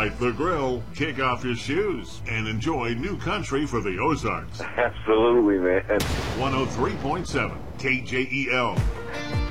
Light the grill, kick off your shoes, and enjoy new country for the Ozarks. Absolutely, man. 103.7 KJEL.